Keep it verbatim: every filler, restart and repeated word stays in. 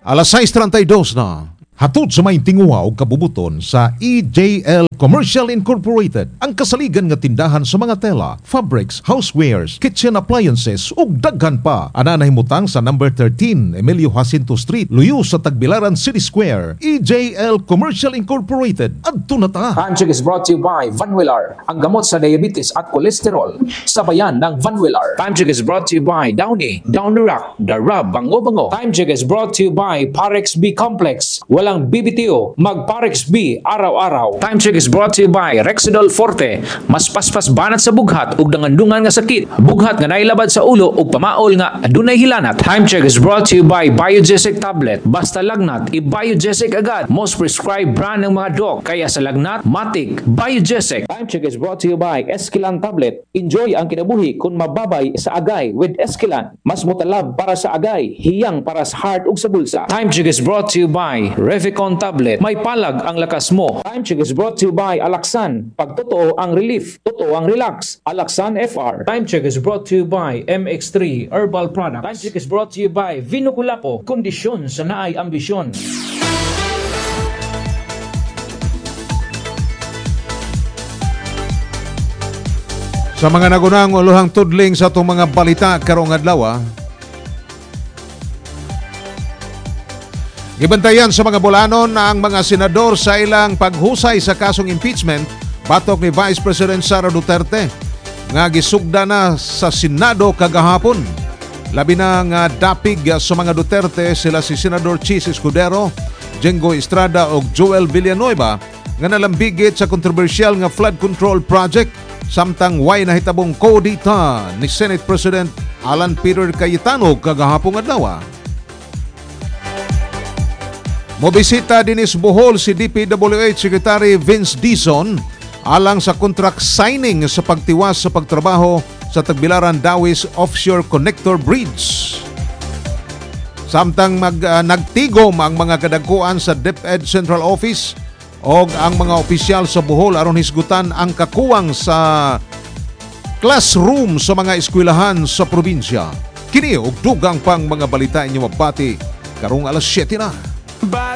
alas sais treinta y dos na. Hatod sa may tinguha o kabubuton sa E J L Commercial Incorporated, ang kasaligan nga tindahan sa mga tela, fabrics, housewares, kitchen appliances ug daghan pa. Ana nahimutang sa number thirteen Emilio Jacinto Street, luyo sa Tagbilaran City Square. E J L Commercial Incorporated. Adto na ta. Time check is brought to you by Vanwillar, ang gamot sa diabetes at kolesterol. Sabayan ng Vanwillar. Time check is brought to you by Downy, Downy Rock, The Rub, Bango-Bango. Time check is brought to you by Parex B Complex. Walang B B T O, mag Parex B araw-araw. Time check is brought to you by Rexidol Forte. Mas paspas banat sa bughat ug dangandungan nga sakit. Bughat nga nailabad sa ulo ug pamaol nga adunay hilanat. Time check is brought to you by Biogesic Tablet. Basta lagnat, i-Biogesic agad. Most prescribed brand ng mga doc. Kaya sa lagnat, matik, Biogesic. Time check is brought to you by Esquilan Tablet. Enjoy ang kinabuhi kung mababay sa agay with Esquilan. Mas mutalab para sa agay, hiyang para sa heart ug sa bulsa. Time check is brought to you by Revicon Tablet. May palag ang lakas mo. Time check is brought to you by Alaxan. Pag totoo ang relief, totoo ang relax. Alaxan F R. Time check is brought to you by M X three Herbal Products. Time check is brought to you by Vinoculapo. Kondisyon sa naay ambisyon. Sa mga nagunang uluhang tudling sa itong mga balita karong adlaw, ibantayan sa mga bulanon na ang mga senador sa ilang paghusay sa kasong impeachment batok ni Vice President Sara Duterte nga gisugda na sa Senado kagahapon. Labi na nga dapig sa mga Duterte sila si Senador Chis Escudero, Jengo Estrada ug Joel Villanueva nga nalambigit sa kontrobersyal nga flood control project samtang way nahitabong kodita ni Senate President Alan Peter Cayetano kagahapong adlaw. Mobisita dinis Bohol si D P W H Secretary Vince Dizon alang sa contract signing sa pagtiwas sa pagtrabaho sa Tagbilaran Dawis Offshore Connector Bridge. Samtang mag, uh, nagtigom ang mga kadagkuan sa DepEd Central Office o ang mga opisyal sa Bohol aron hisgutan ang kakuwang sa classroom sa mga eskwelahan sa probinsya. Kini og dugang pang mga balita inyo mabati karong alas siyete na.